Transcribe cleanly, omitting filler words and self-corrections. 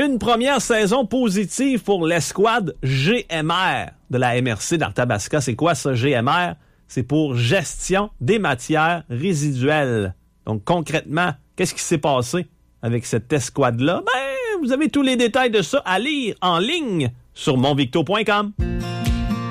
Une première saison positive pour l'escouade GMR de la MRC d'Arthabasca. C'est quoi ça, GMR? C'est pour gestion des matières résiduelles. Donc, concrètement, qu'est-ce qui s'est passé avec cette escouade-là? Ben, vous avez tous les détails de ça à lire en ligne sur monvicto.com.